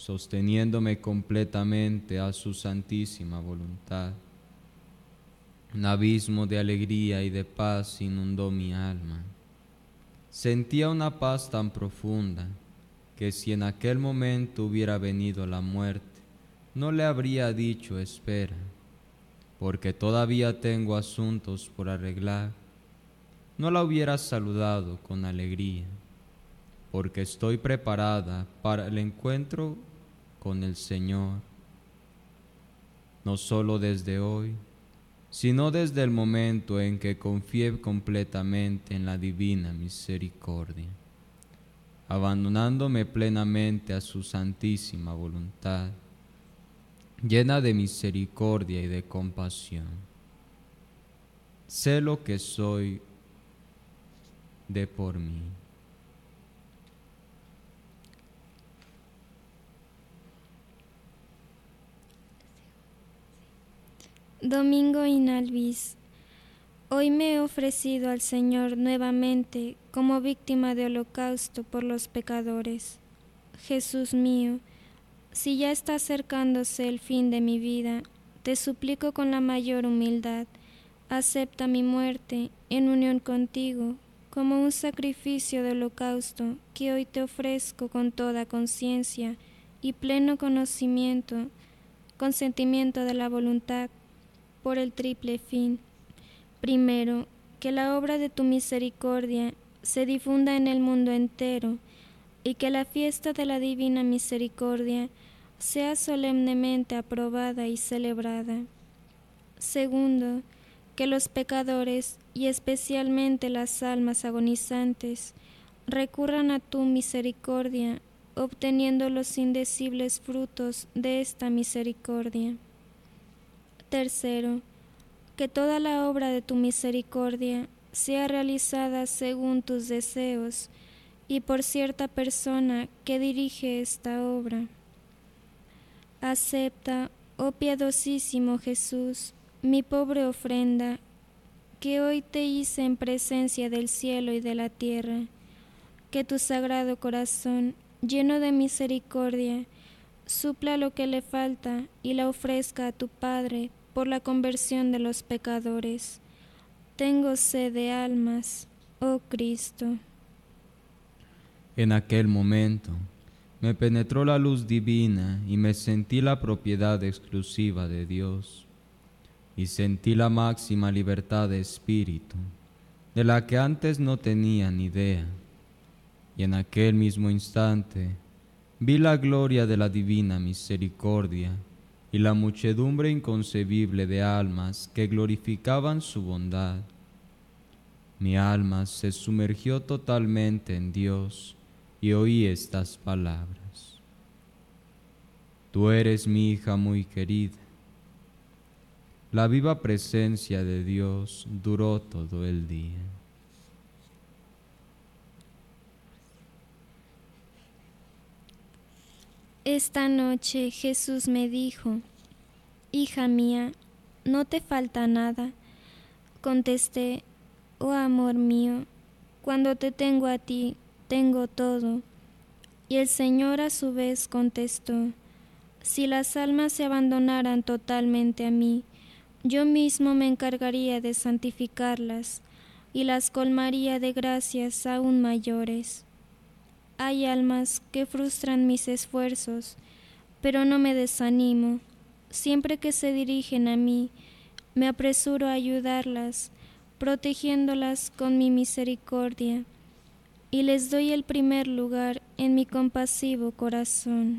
sosteniéndome completamente a su santísima voluntad. Un abismo de alegría y de paz inundó mi alma. Sentía una paz tan profunda que si en aquel momento hubiera venido la muerte, no le habría dicho espera, porque todavía tengo asuntos por arreglar. No la hubiera saludado con alegría, porque estoy preparada para el encuentro con el Señor, no solo desde hoy, sino desde el momento en que confié completamente en la divina misericordia, abandonándome plenamente a su santísima voluntad, llena de misericordia y de compasión. Sé lo que soy de por mí. Domingo in Albis. Hoy me he ofrecido al Señor nuevamente como víctima de holocausto por los pecadores. Jesús mío, si ya está acercándose el fin de mi vida, te suplico con la mayor humildad, acepta mi muerte en unión contigo como un sacrificio de holocausto que hoy te ofrezco con toda conciencia y pleno consentimiento de la voluntad, por el triple fin. Primero, que la obra de tu misericordia se difunda en el mundo entero y que la fiesta de la divina misericordia sea solemnemente aprobada y celebrada. Segundo, que los pecadores y especialmente las almas agonizantes recurran a tu misericordia, obteniendo los indecibles frutos de esta misericordia. Tercero, que toda la obra de tu misericordia sea realizada según tus deseos y por cierta persona que dirige esta obra. Acepta, oh piadosísimo Jesús, mi pobre ofrenda, que hoy te hice en presencia del cielo y de la tierra. Que tu sagrado corazón, lleno de misericordia, supla lo que le falta y la ofrezca a tu Padre por la conversión de los pecadores. Tengo sed de almas, oh Cristo. En aquel momento me penetró la luz divina y me sentí la propiedad exclusiva de Dios, y sentí la máxima libertad de espíritu, de la que antes no tenía ni idea, y en aquel mismo instante vi la gloria de la divina misericordia y la muchedumbre inconcebible de almas que glorificaban su bondad. Mi alma se sumergió totalmente en Dios y oí estas palabras: Tú eres mi hija muy querida. La viva presencia de Dios duró todo el día. Esta noche Jesús me dijo: Hija mía, no te falta nada. Contesté: Oh amor mío, cuando te tengo a ti, tengo todo. Y el Señor a su vez contestó: Si las almas se abandonaran totalmente a mí, yo mismo me encargaría de santificarlas y las colmaría de gracias aún mayores. Hay almas que frustran mis esfuerzos, pero no me desanimo. Siempre que se dirigen a mí, me apresuro a ayudarlas, protegiéndolas con mi misericordia, y les doy el primer lugar en mi compasivo corazón.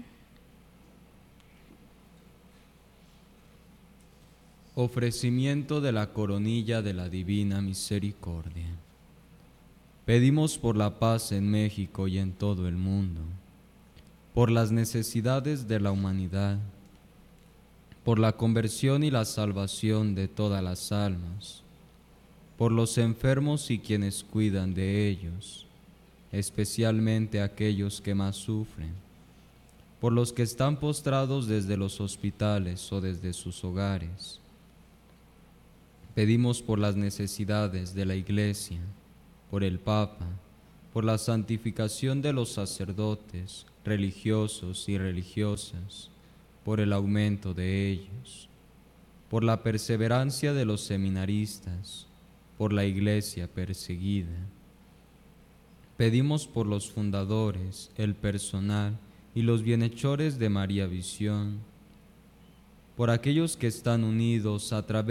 Ofrecimiento de la coronilla de la divina misericordia. Pedimos por la paz en México y en todo el mundo, por las necesidades de la humanidad, por la conversión y la salvación de todas las almas, por los enfermos y quienes cuidan de ellos, especialmente aquellos que más sufren, por los que están postrados desde los hospitales o desde sus hogares. Pedimos por las necesidades de la Iglesia, por el Papa, por la santificación de los sacerdotes, religiosos y religiosas, por el aumento de ellos, por la perseverancia de los seminaristas, por la Iglesia perseguida. Pedimos por los fundadores, el personal y los bienhechores de María Visión, por aquellos que están unidos a través